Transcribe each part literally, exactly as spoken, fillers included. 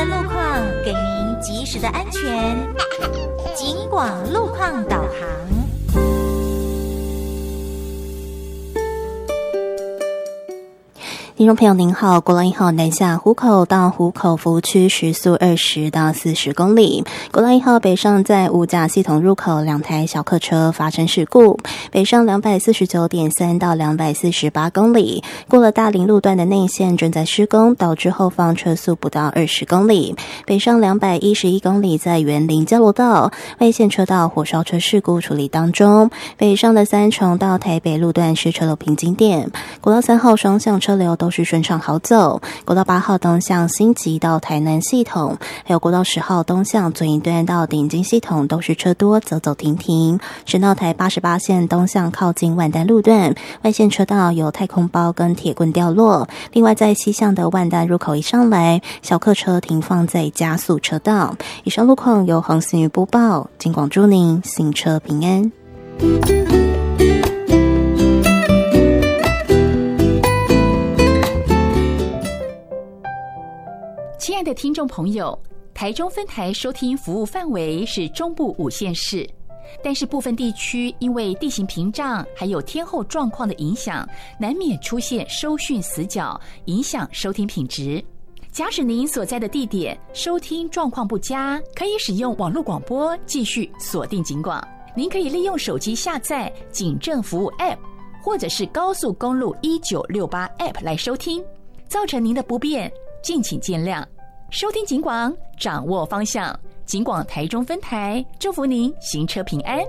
的路况，给您及时的安全。警广路况导航。 听众朋友您好，国道一号南下湖口到湖口服务区时速二十到四十公里。国道一号北上在五甲系统入口两台小客车发生事故，北上两百四十九点三到两百四十八公里，过了大林路段的内线正在施工，导致后方车速不到二十公里。北上两百一十一公里在园林交流道外线车道火烧车事故处理当中。北上的三重到台北路段是车流瓶颈点，国道三号双向车流都是顺畅好走，国道八号东向新集到台南系统，还有国道十号东向左营段到顶金系统都是车多，走走停停。省道台八十八线东向靠近万丹路段外线车道有太空包跟铁棍掉落，另外在西向的万丹入口一上来，小客车停放在加速车道。以上路况由洪思瑜播报，警广祝您行车平安。 亲爱的听众朋友，台中分台收听服务范围是中部五县市，但是部分地区因为地形屏障还有天候状况的影响，难免出现收讯死角，影响收听品质。假使您所在的地点收听状况不佳，可以使用网络广播继续锁定警广。您可以利用手机下载警政服务 App 或者是高速公路一九六八 App 来收听，造成您的不便敬请见谅。收听警广，掌握方向。警广台中分台，祝福您行车平安。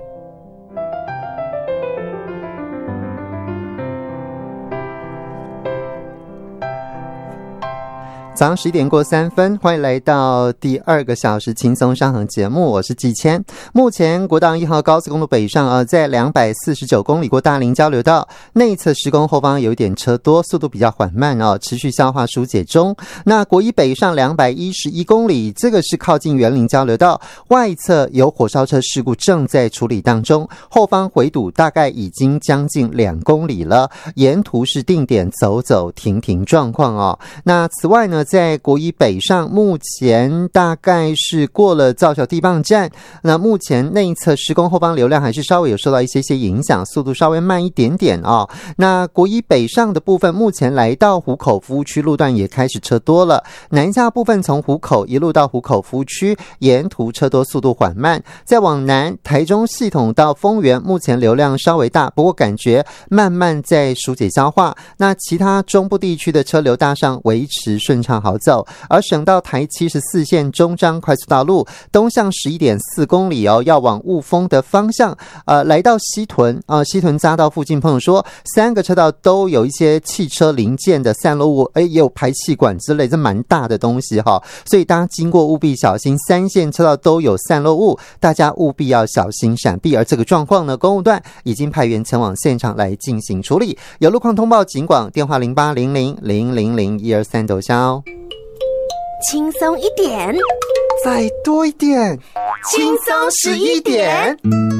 早上十一点过三分，欢迎来到第二个小时轻松上行节目，我是季谦。目前国道一号高速公路北上啊，在两百四十九公里过大林交流道内侧施工，后方有一点车多，速度比较缓慢哦，持续消化疏解中。那国一北上两百一十一公里，这个是靠近园林交流道外侧有火烧车事故正在处理当中，后方回堵大概已经将近两公里了，沿途是定点走走停停状况哦。那此外呢，在国一北上，目前大概是过了造桥地磅站，那目前内侧施工，后方流量还是稍微有受到一些些影响，速度稍微慢一点点哦。那国一北上的部分，目前来到湖口服务区路段也开始车多了，南下部分从湖口一路到湖口服务区，沿途车多，速度缓慢。再往南，台中系统到丰原，目前流量稍微大，不过感觉慢慢在疏解消化。那其他中部地区的车流大上维持顺畅好走，而省道台七十四线中彰快速道路东向 十一点四公里哦，要往雾峰的方向，呃，来到西屯啊、呃，西屯匝道附近，朋友说三个车道都有一些汽车零件的散落物，哎，也有排气管之类，这蛮大的东西哈，所以大家经过务必小心，三线车道都有散落物，大家务必要小心闪避。而这个状况呢，公务段已经派员前往现场来进行处理。有路况通报警广电话零八零零零零零一二三，抖销。 轻松一点， 再多一点， 轻松十一点。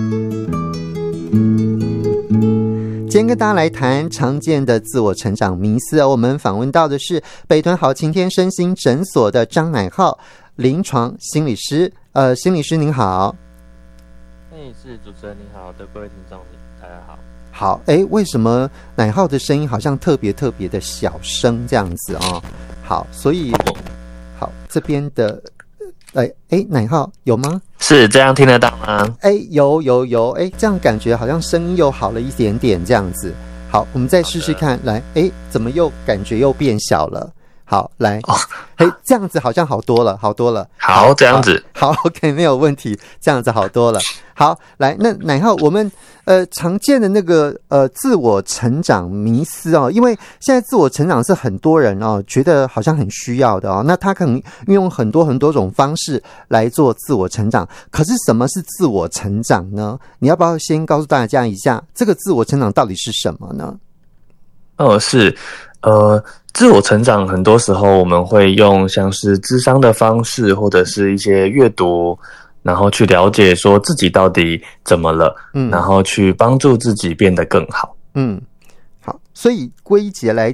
今天跟大家来谈常见的自我成长迷思，我们访问到的是北屯好晴天身心诊所的张乃浩临床心理师。呃，心理师您好。 嘿，是主持人您好，的各位听众大家好。 好，哎，为什么乃浩的声音好像特别特别的小声这样子啊、哦？好，所以好这边的。哎哎，乃浩有吗？ 是这样听得到吗？ 哎，有有有，哎，这样感觉好像声音又好了一点点，这样子。好，我们再试试看，来，哎，怎么又感觉又变小了？好，来，哦，哎，这样子好像好多了，好多了。 好，好这样子， 好 ，OK， 没有问题，这样子好多了。好，来，那乃浩，我们呃常见的那个呃自我成长迷思哦，因为现在自我成长是很多人哦觉得好像很需要的哦，那他可能运用很多很多种方式来做自我成长。可是什么是自我成长呢？你要不要先告诉大家一下，这个自我成长到底是什么呢？ 哦，是，呃，自我成长很多时候我们会用像是諮商的方式，或者是一些阅读。然后去了解说自己到底怎么了，嗯，然后去帮助自己变得更好。 嗯，好，所以归结来